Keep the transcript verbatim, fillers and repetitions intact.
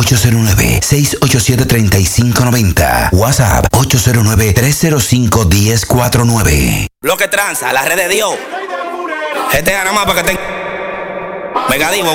ocho cero nueve, seis ocho siete, tres cinco nueve cero. WhatsApp ocho cero nueve, tres cero cinco, uno cero cuatro nueve. Lo que tranza, la red de Dios. Este nada más para que te... Megadivo.